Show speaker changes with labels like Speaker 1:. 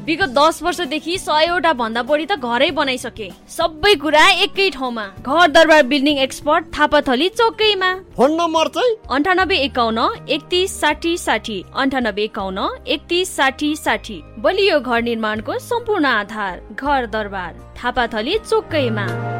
Speaker 1: विगत 10 वर्षदेखि 100 वटा भन्दा बढी त घरै बनाइसके। सबै कुरा एकै ठाउँमा। घर दरबार building expert Thapathali चोकैमा।
Speaker 2: Phone number चाहिँ
Speaker 1: 9851 31 60 60 9851 31 60 60। बलियो घर निर्माणको सम्पूर्ण आधार घर दरबार थापाथली चोकैमा।